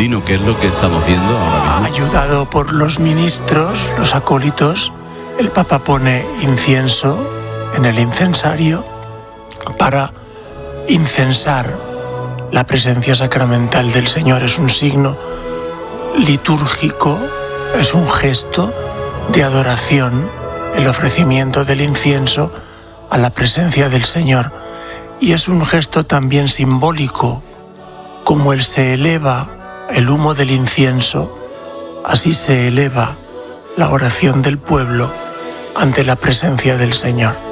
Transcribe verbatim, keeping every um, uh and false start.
Lino, ¿qué es lo que estamos viendo ahora mismo? Ayudado por los ministros, los acólitos, el Papa pone incienso en el incensario para incensar la presencia sacramental del Señor. Es un signo litúrgico, es un gesto de adoración, el ofrecimiento del incienso a la presencia del Señor. Y es un gesto también simbólico, como él se eleva el humo del incienso, así se eleva la oración del pueblo ante la presencia del Señor.